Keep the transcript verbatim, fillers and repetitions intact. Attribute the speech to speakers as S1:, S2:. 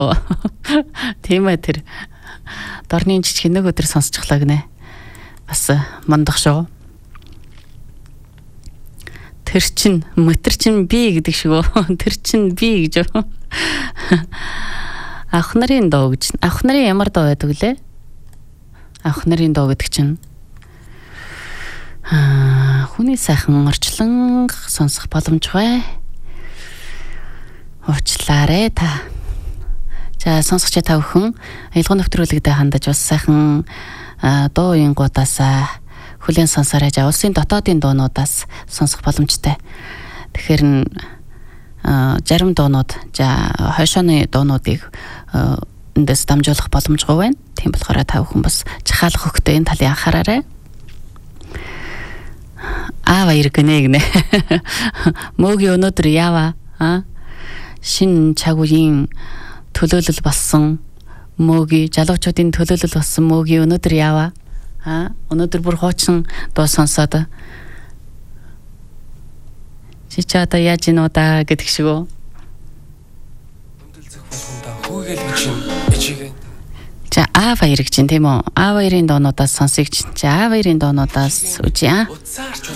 S1: Тийм ээ тэр дорны жижиг нэг өдөр сонсчихлаа гинэ. Бас мандах шүү. Тэр чин мотор чин би гэдэг шиг үү? Тэр чин би гэж үү? Ах нарын доо гэж. Ах нарын ямар доо байдаг лээ? Ах нарын доо гэдэг чинь аа хүний сайхан орчлон сонсох боломжгүй. Уучлаарай та. За сонсогч та бүхэн аялал нэвтрүүлэгдээ хандаж бас сайхан дуу ингуудаас хүлээн сонсорой. За улсын дотоодын дуунуудаас сонсох боломжтой. Тэгэхээр н зарим дуунууд за хойшооны дуунуудыг эндээс дамжуулах боломжгүй байна. Тийм болохоор та бүхэн бас чахаалах хөхтэй энэ талын анхаараарай. Аава иргэнэ гинэ. Мөгийн өнөөдөр яава? Аа шин чагуугийн төлөөлөл болсон мөгийн залуучуудын төлөөлөл болсон мөгийн өнөөдөр яава? Аа өнөөдөр бүр хуучин дуу сонсоод чи ч одоо яаж ийн удаа гэдэг шиг үү? За А баяр гэж чинь тийм үү? А баярын доонуудаас сонсогч. За А баярын доонуудаас үгүй аа.